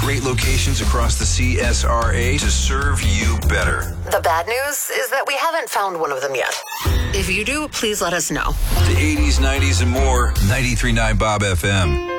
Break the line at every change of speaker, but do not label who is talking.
great locations across the CSRA to serve you better.
The bad news is that we haven't found one of them yet. If you do, please let us know.
The 80s, 90s, and more. 93.9 Bob FM.